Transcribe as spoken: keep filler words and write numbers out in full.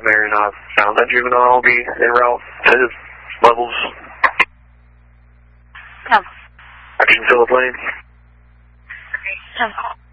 there, and I found that juvenile will be en route to his levels. Come. Action, fill the plane. Come.